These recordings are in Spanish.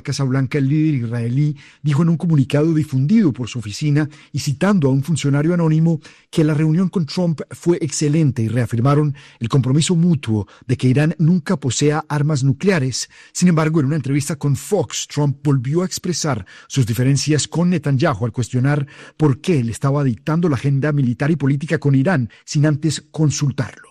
la Casa Blanca, el líder israelí dijo en un comunicado difundido por su oficina y citando a un funcionario anónimo que la reunión con Trump fue excelente y reafirmaron el compromiso mutuo de que Irán nunca posea armas nucleares. Sin embargo, en una entrevista con Fox, Trump volvió a expresar sus diferencias con Netanyahu al cuestionar por qué le estaba dictando la agenda militar y política con Irán sin antes consultarlo.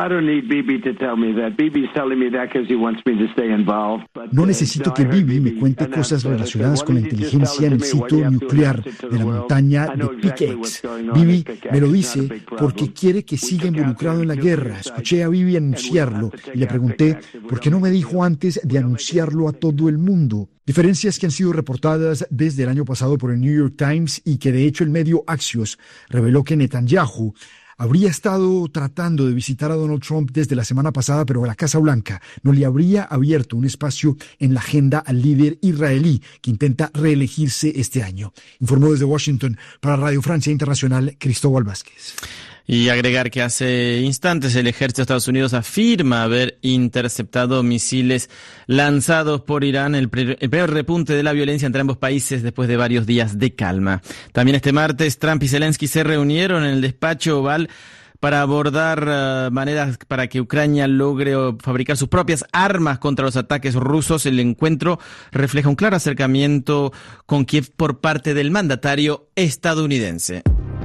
No necesito que Bibi me cuente cosas relacionadas con la inteligencia en el sitio nuclear de la montaña de Pickex. Bibi me lo dice porque quiere que siga involucrado en la guerra. Escuché a Bibi anunciarlo y le pregunté por qué no me dijo antes de anunciarlo a todo el mundo. Diferencias que han sido reportadas desde el año pasado por el New York Times y que de hecho el medio Axios reveló que Netanyahu habría estado tratando de visitar a Donald Trump desde la semana pasada, pero la Casa Blanca no le habría abierto un espacio en la agenda al líder israelí que intenta reelegirse este año. Informó desde Washington para Radio Francia Internacional, Cristóbal Vázquez. Y agregar que hace instantes el ejército de Estados Unidos afirma haber interceptado misiles lanzados por Irán, el primer repunte de la violencia entre ambos países después de varios días de calma. También este martes, Trump y Zelensky se reunieron en el despacho Oval para abordar maneras para que Ucrania logre fabricar sus propias armas contra los ataques rusos. El encuentro refleja un claro acercamiento con Kiev por parte del mandatario estadounidense.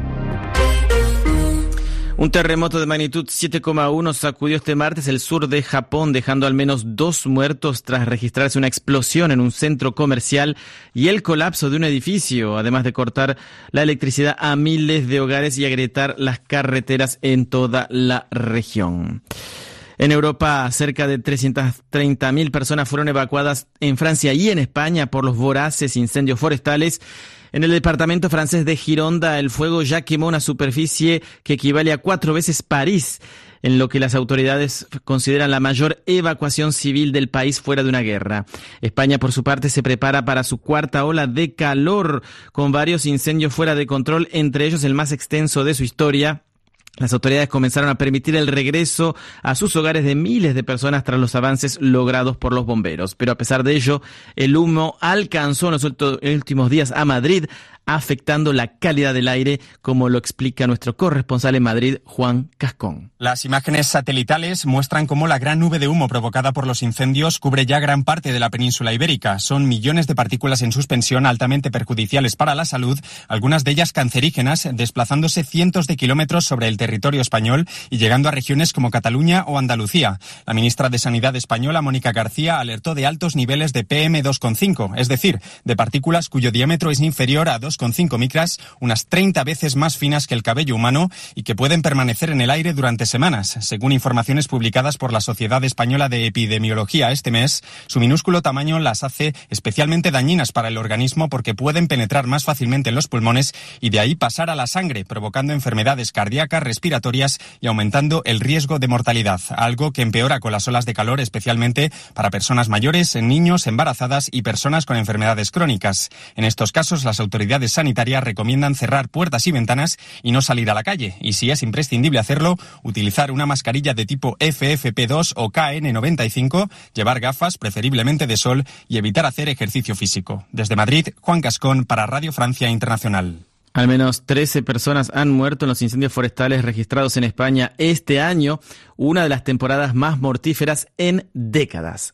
Un terremoto de magnitud 7,1 sacudió este martes el sur de Japón, dejando al menos 2 muertos tras registrarse una explosión en un centro comercial y el colapso de un edificio, además de cortar la electricidad a miles de hogares y agrietar las carreteras en toda la región. En Europa, cerca de 330.000 personas fueron evacuadas en Francia y en España por los voraces incendios forestales. En el departamento francés de Gironda, el fuego ya quemó una superficie que equivale a 4 veces París, en lo que las autoridades consideran la mayor evacuación civil del país fuera de una guerra. España, por su parte, se prepara para su cuarta ola de calor, con varios incendios fuera de control, entre ellos el más extenso de su historia. Las autoridades comenzaron a permitir el regreso a sus hogares de miles de personas tras los avances logrados por los bomberos. Pero a pesar de ello, el humo alcanzó en los últimos días a Madrid, afectando la calidad del aire, como lo explica nuestro corresponsal en Madrid, Juan Cascón. Las imágenes satelitales muestran cómo la gran nube de humo provocada por los incendios cubre ya gran parte de la península ibérica. Son millones de partículas en suspensión altamente perjudiciales para la salud, algunas de ellas cancerígenas, desplazándose cientos de kilómetros sobre el territorio español y llegando a regiones como Cataluña o Andalucía. La ministra de Sanidad española, Mónica García, alertó de altos niveles de PM2,5, es decir, de partículas cuyo diámetro es inferior a 2,5 micras, unas 30 veces más finas que el cabello humano y que pueden permanecer en el aire durante semanas. Según informaciones publicadas por la Sociedad Española de Epidemiología este mes, su minúsculo tamaño las hace especialmente dañinas para el organismo porque pueden penetrar más fácilmente en los pulmones y de ahí pasar a la sangre, provocando enfermedades cardíacas, respiratorias y aumentando el riesgo de mortalidad, algo que empeora con las olas de calor, especialmente para personas mayores, niños, embarazadas y personas con enfermedades crónicas. En estos casos, las autoridades sanitarias recomiendan cerrar puertas y ventanas y no salir a la calle, y si es imprescindible hacerlo, utilizar una mascarilla de tipo FFP2 o KN95, llevar gafas, preferiblemente de sol, y evitar hacer ejercicio físico. Desde Madrid, Juan Cascón para Radio Francia Internacional. Al menos 13 personas han muerto en los incendios forestales registrados en España este año, una de las temporadas más mortíferas en décadas.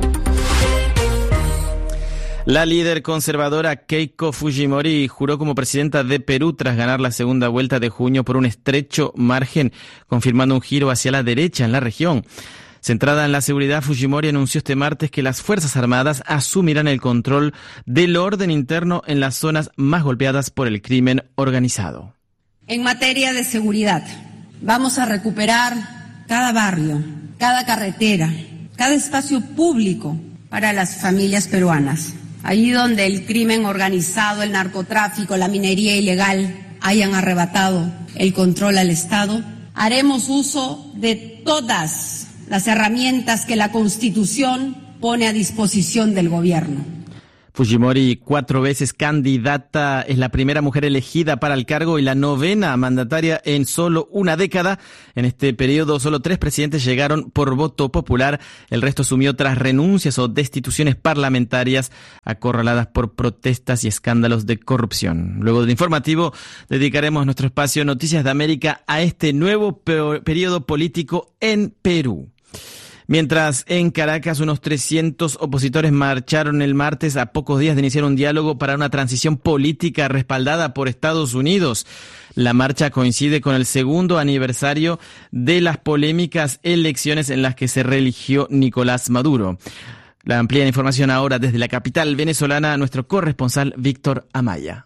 La líder conservadora Keiko Fujimori juró como presidenta de Perú tras ganar la segunda vuelta de junio por un estrecho margen, confirmando un giro hacia la derecha en la región. Centrada en la seguridad, Fujimori anunció este martes que las Fuerzas Armadas asumirán el control del orden interno en las zonas más golpeadas por el crimen organizado. En materia de seguridad, vamos a recuperar cada barrio, cada carretera, cada espacio público para las familias peruanas. Allí donde el crimen organizado, el narcotráfico, la minería ilegal hayan arrebatado el control al Estado, haremos uso de todas las herramientas que la Constitución pone a disposición del gobierno. Fujimori, 4 veces candidata, es la primera mujer elegida para el cargo y la 9ª mandataria en solo una década. En este periodo, solo 3 presidentes llegaron por voto popular. El resto asumió tras renuncias o destituciones parlamentarias acorraladas por protestas y escándalos de corrupción. Luego del informativo, dedicaremos nuestro espacio Noticias de América a este nuevo periodo político en Perú. Mientras en Caracas unos 300 opositores marcharon el martes a pocos días de iniciar un diálogo para una transición política respaldada por Estados Unidos. La marcha coincide con el 2º aniversario de las polémicas elecciones en las que se reeligió Nicolás Maduro. La amplía información ahora desde la capital venezolana, nuestro corresponsal Víctor Amaya.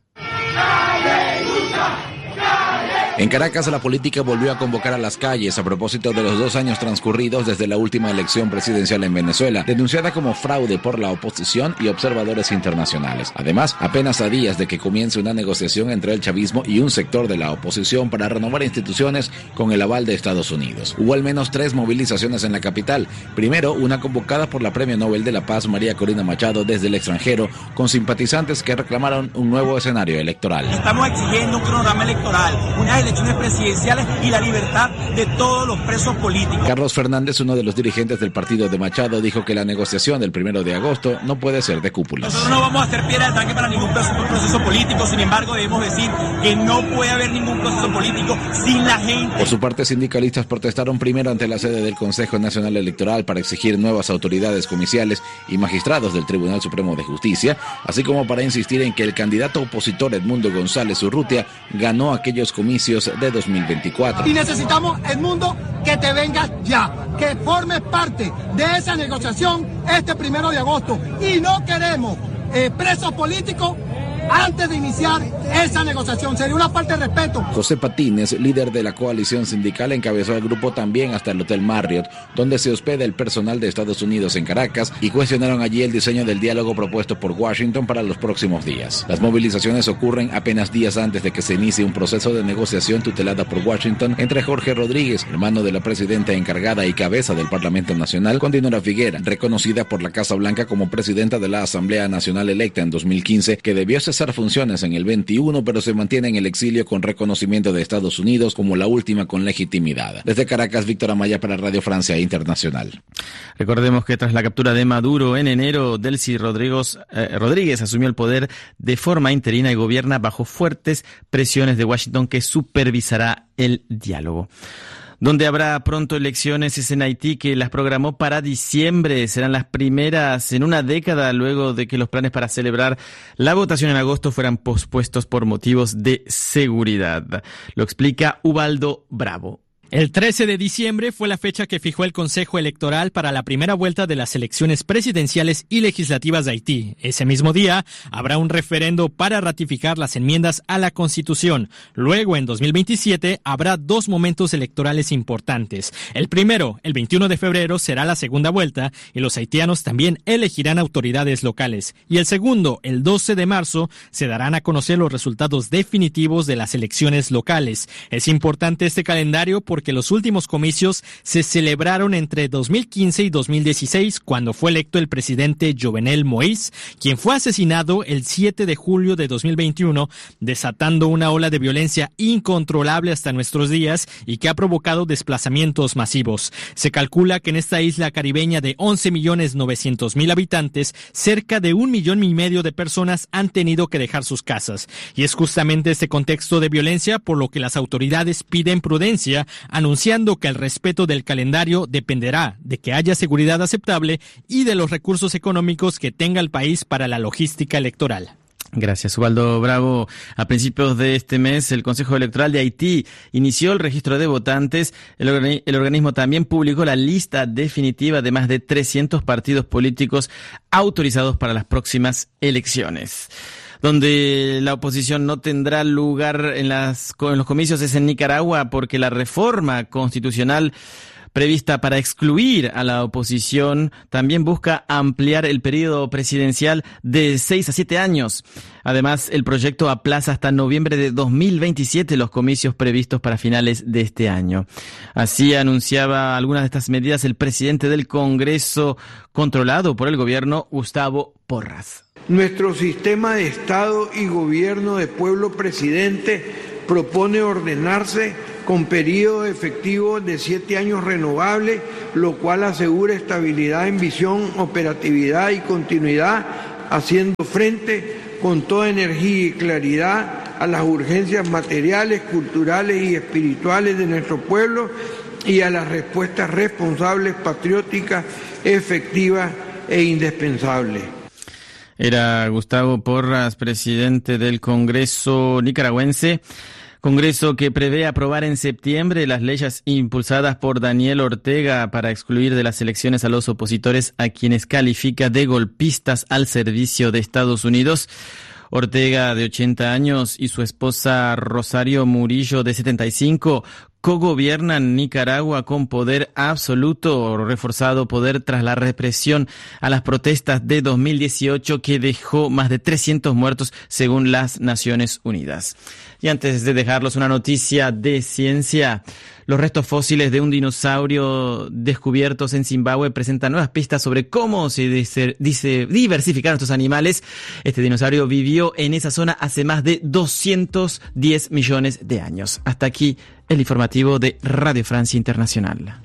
En Caracas, la política volvió a convocar a las calles a propósito de los 2 años transcurridos desde la última elección presidencial en Venezuela, denunciada como fraude por la oposición y observadores internacionales. Además, apenas a días de que comience una negociación entre el chavismo y un sector de la oposición para renovar instituciones con el aval de Estados Unidos. Hubo al menos 3 movilizaciones en la capital. Primero, una convocada por la Premio Nobel de la Paz María Corina Machado desde el extranjero, con simpatizantes que reclamaron un nuevo escenario electoral. Estamos exigiendo un cronograma electoral, unas elecciones presidenciales y la libertad de todos los presos políticos. Carlos Fernández, uno de los dirigentes del partido de Machado, dijo que la negociación del 1 de agosto no puede ser de cúpulas. Nosotros no vamos a hacer piedra de tanque para ningún proceso político, sin embargo debemos decir que no puede haber ningún proceso político sin la gente. Por su parte, sindicalistas protestaron primero ante la sede del Consejo Nacional Electoral para exigir nuevas autoridades comiciales y magistrados del Tribunal Supremo de Justicia, así como para insistir en que el candidato opositor Edmundo González Urrutia ganó aquellos comicios de 2024. Y necesitamos, Edmundo, que te vengas ya, que formes parte de esa negociación este 1 de agosto. Y no queremos presos políticos antes de iniciar esa negociación. Sería una falta de respeto. José Patínez, líder de la coalición sindical, encabezó al grupo también hasta el Hotel Marriott, donde se hospeda el personal de Estados Unidos en Caracas, y cuestionaron allí el diseño del diálogo propuesto por Washington para los próximos días. Las movilizaciones ocurren apenas días antes de que se inicie un proceso de negociación tutelada por Washington entre Jorge Rodríguez, hermano de la presidenta encargada y cabeza del Parlamento Nacional, con Dinora Figuera, reconocida por la Casa Blanca como presidenta de la Asamblea Nacional electa en 2015, que debió cesar funciones en el 21, pero se mantiene en el exilio con reconocimiento de Estados Unidos como la última con legitimidad. Desde Caracas, Víctor Amaya para Radio Francia Internacional. Recordemos que tras la captura de Maduro en enero, Delcy Rodríguez asumió el poder de forma interina y gobierna bajo fuertes presiones de Washington, que supervisará el diálogo. Donde habrá pronto elecciones es en Haití, que las programó para diciembre. Serán las primeras en una década luego de que los planes para celebrar la votación en agosto fueran pospuestos por motivos de seguridad. Lo explica Ubaldo Bravo. El 13 de diciembre fue la fecha que fijó el Consejo Electoral para la primera vuelta de las elecciones presidenciales y legislativas de Haití. Ese mismo día habrá un referendo para ratificar las enmiendas a la Constitución. Luego, en 2027, habrá 2 momentos electorales importantes. El primero, el 21 de febrero, será la segunda vuelta y los haitianos también elegirán autoridades locales. Y el segundo, el 12 de marzo, se darán a conocer los resultados definitivos de las elecciones locales. Es importante este calendario porque los últimos comicios se celebraron entre 2015 y 2016, cuando fue electo el presidente Jovenel Moïse, quien fue asesinado el 7 de julio de 2021, desatando una ola de violencia incontrolable hasta nuestros días y que ha provocado desplazamientos masivos. Se calcula que en esta isla caribeña de 11.900.000 habitantes, cerca de 1,5 millones de personas han tenido que dejar sus casas. Y es justamente este contexto de violencia por lo que las autoridades piden prudencia, anunciando que el respeto del calendario dependerá de que haya seguridad aceptable y de los recursos económicos que tenga el país para la logística electoral. Gracias, Ubaldo Bravo. A principios de este mes, el Consejo Electoral de Haití inició el registro de votantes. El organismo también publicó la lista definitiva de más de 300 partidos políticos autorizados para las próximas elecciones. Donde la oposición no tendrá lugar en los comicios es en Nicaragua, porque la reforma constitucional prevista para excluir a la oposición también busca ampliar el periodo presidencial de 6 a 7 años. Además, el proyecto aplaza hasta noviembre de 2027 los comicios previstos para finales de este año. Así anunciaba algunas de estas medidas el presidente del Congreso controlado por el gobierno, Gustavo Porras. Nuestro sistema de Estado y gobierno de pueblo-presidente propone ordenarse con periodo efectivo de 7 años renovables, lo cual asegura estabilidad en visión, operatividad y continuidad, haciendo frente con toda energía y claridad a las urgencias materiales, culturales y espirituales de nuestro pueblo y a las respuestas responsables, patrióticas, efectivas e indispensables. Era Gustavo Porras, presidente del Congreso nicaragüense. Congreso que prevé aprobar en septiembre las leyes impulsadas por Daniel Ortega para excluir de las elecciones a los opositores a quienes califica de golpistas al servicio de Estados Unidos. Ortega, de 80 años, y su esposa Rosario Murillo, de 75, cogobiernan Nicaragua con poder absoluto, reforzado poder tras la represión a las protestas de 2018 que dejó más de 300 muertos según las Naciones Unidas. Y antes de dejarlos, una noticia de ciencia. Los restos fósiles de un dinosaurio descubiertos en Zimbabue presentan nuevas pistas sobre cómo se diversificaron estos animales. Este dinosaurio vivió en esa zona hace más de 210 millones de años. Hasta aquí el informativo de Radio Francia Internacional.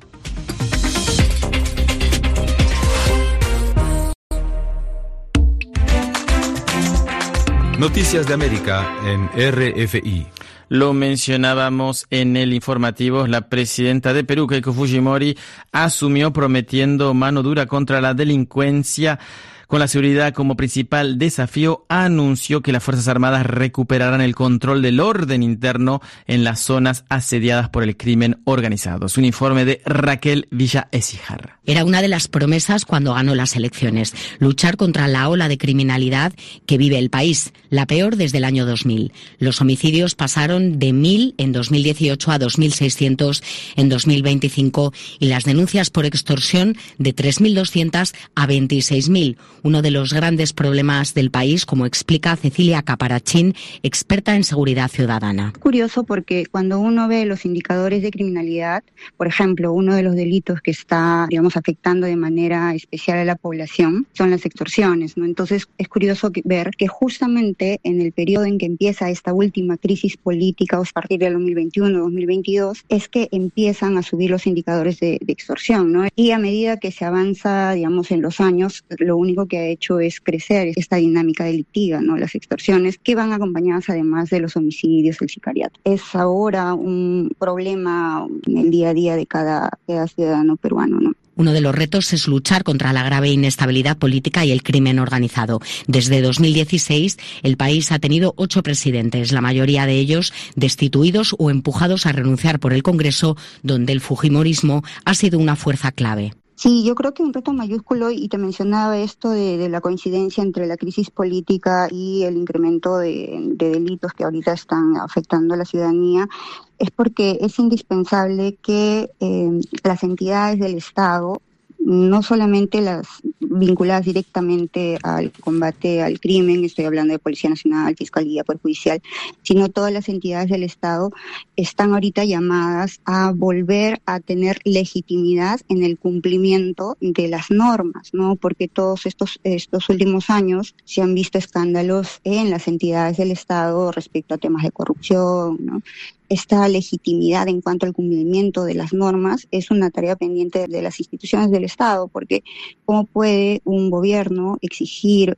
Noticias de América en RFI. Lo mencionábamos en el informativo, la presidenta de Perú, Keiko Fujimori, asumió prometiendo mano dura contra la delincuencia. Con la seguridad como principal desafío, anunció que las Fuerzas Armadas recuperarán el control del orden interno en las zonas asediadas por el crimen organizado. Es un informe de Raquel Villa Écijar. Era una de las promesas cuando ganó las elecciones, luchar contra la ola de criminalidad que vive el país, la peor desde el año 2000. Los homicidios pasaron de 1.000 en 2018 a 2.600 en 2025 y las denuncias por extorsión de 3.200 a 26.000. Uno de los grandes problemas del país, como explica Cecilia Caparachín, experta en seguridad ciudadana. Es curioso porque cuando uno ve los indicadores de criminalidad, por ejemplo, uno de los delitos que está, afectando de manera especial a la población son las extorsiones, ¿no? Entonces es curioso ver que justamente en el periodo en que empieza esta última crisis política, a partir del 2021-2022, es que empiezan a subir los indicadores de extorsión, ¿no? Y a medida que se avanza, en los años, lo único que ha hecho es crecer esta dinámica delictiva, ¿no? Las extorsiones que van acompañadas además de los homicidios, el sicariato. Es ahora un problema en el día a día de cada ciudadano peruano, ¿no? Uno de los retos es luchar contra la grave inestabilidad política y el crimen organizado. Desde 2016, el país ha tenido 8 presidentes, la mayoría de ellos destituidos o empujados a renunciar por el Congreso, donde el fujimorismo ha sido una fuerza clave. Sí, yo creo que un reto mayúsculo, y te mencionaba esto de la coincidencia entre la crisis política y el incremento de delitos que ahorita están afectando a la ciudadanía, es porque es indispensable que las entidades del Estado, no solamente las vinculadas directamente al combate al crimen, estoy hablando de Policía Nacional, Fiscalía, Poder Judicial, sino todas las entidades del Estado están ahorita llamadas a volver a tener legitimidad en el cumplimiento de las normas, ¿no? Porque todos estos últimos años se han visto escándalos en las entidades del Estado respecto a temas de corrupción, ¿no? Esta legitimidad en cuanto al cumplimiento de las normas es una tarea pendiente de las instituciones del Estado, porque ¿cómo puede un gobierno exigir,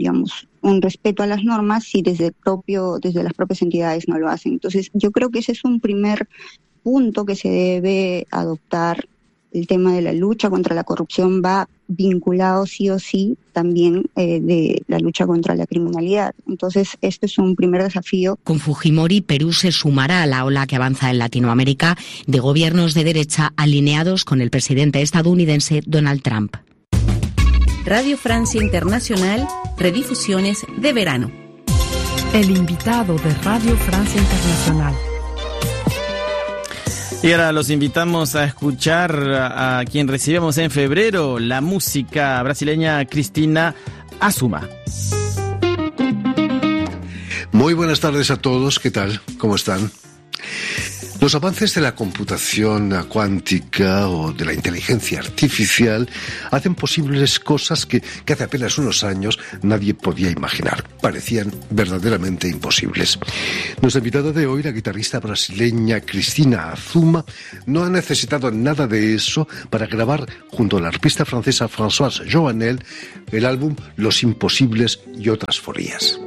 un respeto a las normas si desde las propias entidades no lo hacen? Entonces, yo creo que ese es un primer punto que se debe adoptar. El tema de la lucha contra la corrupción va vinculado sí o sí también de la lucha contra la criminalidad. Entonces, este es un primer desafío. Con Fujimori, Perú se sumará a la ola que avanza en Latinoamérica de gobiernos de derecha alineados con el presidente estadounidense Donald Trump. Radio Francia Internacional, redifusiones de verano. El invitado de Radio Francia Internacional. Y ahora los invitamos a escuchar a quien recibimos en febrero, la música brasileña Cristina Azuma. Muy buenas tardes a todos, ¿qué tal? ¿Cómo están? Los avances de la computación cuántica o de la inteligencia artificial hacen posibles cosas que hace apenas unos años nadie podía imaginar. Parecían verdaderamente imposibles. Nuestra invitada de hoy, la guitarrista brasileña Cristina Azuma, no ha necesitado nada de eso para grabar junto a la arpista francesa Françoise Joannel el álbum Los Imposibles y otras forías.